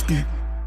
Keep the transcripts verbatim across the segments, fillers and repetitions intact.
Nachrichten.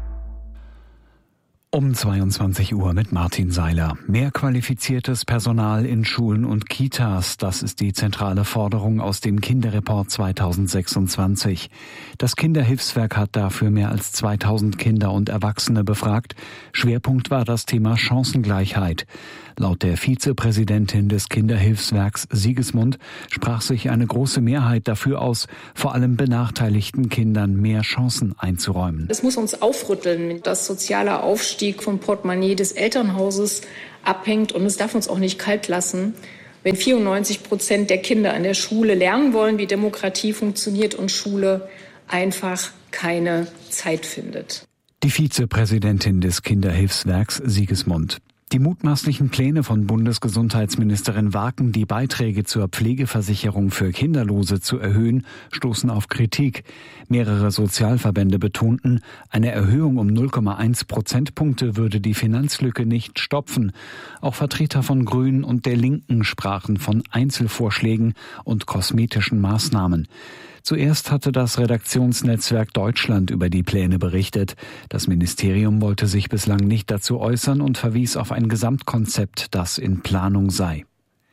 Um zweiundzwanzig Uhr mit Martin Seiler. Mehr qualifiziertes Personal in Schulen und Kitas, das ist die zentrale Forderung aus dem Kinderreport zweitausendsechsundzwanzig. Das Kinderhilfswerk hat dafür mehr als zweitausend Kinder und Erwachsene befragt. Schwerpunkt war das Thema Chancengleichheit. Laut der Vizepräsidentin des Kinderhilfswerks Sigismund sprach sich eine große Mehrheit dafür aus, vor allem benachteiligten Kindern mehr Chancen einzuräumen. Es muss uns aufrütteln, dass sozialer Aufstieg vom Portemonnaie des Elternhauses abhängt, und es darf uns auch nicht kalt lassen, wenn vierundneunzig Prozent der Kinder an der Schule lernen wollen, wie Demokratie funktioniert, und Schule einfach keine Zeit findet. Die Vizepräsidentin des Kinderhilfswerks Sigismund. Die mutmaßlichen Pläne von Bundesgesundheitsministerin Waken, die Beiträge zur Pflegeversicherung für Kinderlose zu erhöhen, stoßen auf Kritik. Mehrere Sozialverbände betonten, eine Erhöhung um null Komma eins Prozentpunkte würde die Finanzlücke nicht stopfen. Auch Vertreter von Grünen und der Linken sprachen von Einzelvorschlägen und kosmetischen Maßnahmen. Zuerst hatte das Redaktionsnetzwerk Deutschland über die Pläne berichtet. Das Ministerium wollte sich bislang nicht dazu äußern und verwies auf ein Gesamtkonzept, das in Planung sei.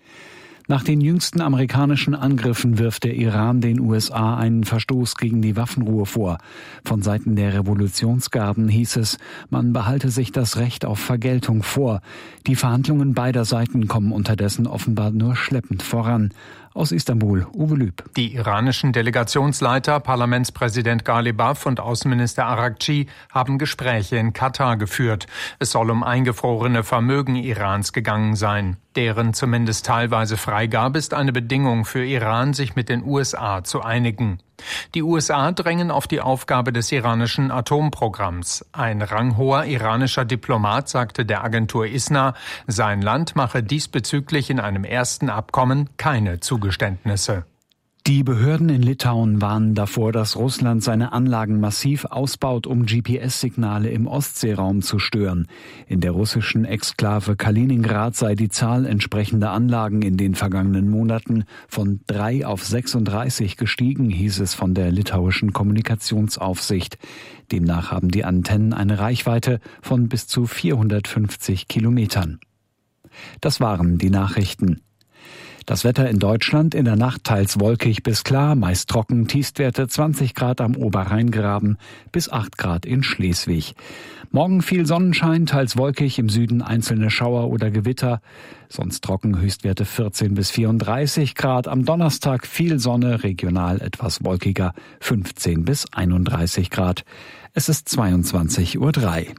Nach den jüngsten amerikanischen Angriffen wirft der Iran den U S A einen Verstoß gegen die Waffenruhe vor. Von Seiten der Revolutionsgarden hieß es, man behalte sich das Recht auf Vergeltung vor. Die Verhandlungen beider Seiten kommen unterdessen offenbar nur schleppend voran. Aus Istanbul, Uwe Lüb. Die iranischen Delegationsleiter, Parlamentspräsident Ghalibaf und Außenminister Araghchi haben Gespräche in Katar geführt. Es soll um eingefrorene Vermögen Irans gegangen sein. Deren zumindest teilweise Freigabe ist eine Bedingung für Iran, sich mit den U S A zu einigen. Die U S A drängen auf die Aufgabe des iranischen Atomprogramms. Ein ranghoher iranischer Diplomat sagte der Agentur ISNA, sein Land mache diesbezüglich in einem ersten Abkommen keine Zugeständnisse. Die Behörden in Litauen warnen davor, dass Russland seine Anlagen massiv ausbaut, um G P S-Signale im Ostseeraum zu stören. In der russischen Exklave Kaliningrad sei die Zahl entsprechender Anlagen in den vergangenen Monaten von drei auf sechsunddreißig gestiegen, hieß es von der litauischen Kommunikationsaufsicht. Demnach haben die Antennen eine Reichweite von bis zu vierhundertfünfzig Kilometern. Das waren die Nachrichten. Das Wetter in Deutschland: in der Nacht teils wolkig bis klar, meist trocken, Tiefstwerte zwanzig Grad am Oberrheingraben bis acht Grad in Schleswig. Morgen viel Sonnenschein, teils wolkig, im Süden einzelne Schauer oder Gewitter, sonst trocken, Höchstwerte vierzehn bis vierunddreißig Grad. Am Donnerstag viel Sonne, regional etwas wolkiger, fünfzehn bis einunddreißig Grad. Es ist zweiundzwanzig Uhr drei.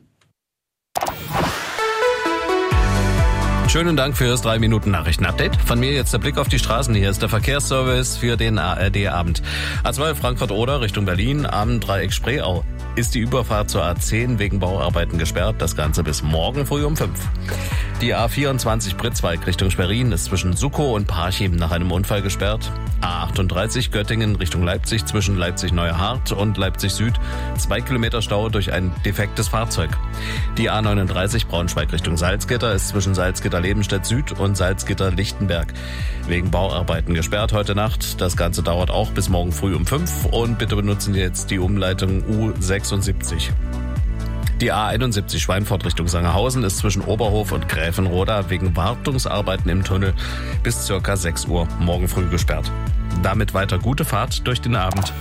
Schönen Dank fürs drei Minuten Nachrichten-Update. Von mir jetzt der Blick auf die Straßen. Hier ist der Verkehrsservice für den A R D-Abend. A zwei Frankfurt-Oder Richtung Berlin, am Dreieck Spreeau. Ist die Überfahrt zur A zehn wegen Bauarbeiten gesperrt. Das Ganze bis morgen früh um fünf. Die A vierundzwanzig Pritzwalk Richtung Schwerin ist zwischen Suckow und Parchim nach einem Unfall gesperrt. A achtunddreißig Göttingen Richtung Leipzig zwischen Leipzig-Neuhardt und Leipzig Süd. Zwei Kilometer Stau durch ein defektes Fahrzeug. Die A neununddreißig Braunschweig Richtung Salzgitter ist zwischen Salzgitter-Lebenstedt Süd und Salzgitter-Lichtenberg wegen Bauarbeiten gesperrt heute Nacht. Das Ganze dauert auch bis morgen früh um fünf und bitte benutzen Sie jetzt die Umleitung U sechsundsiebzig. Die A einundsiebzig Schweinfurt Richtung Sangerhausen ist zwischen Oberhof und Gräfenroda wegen Wartungsarbeiten im Tunnel bis circa sechs Uhr morgen früh gesperrt. Damit weiter gute Fahrt durch den Abend.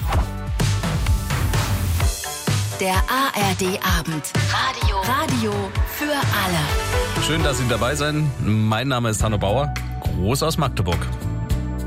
Der A R D-Abend. Radio. Radio für alle. Schön, dass Sie dabei sind. Mein Name ist Hanno Bauer. Gruß aus Magdeburg.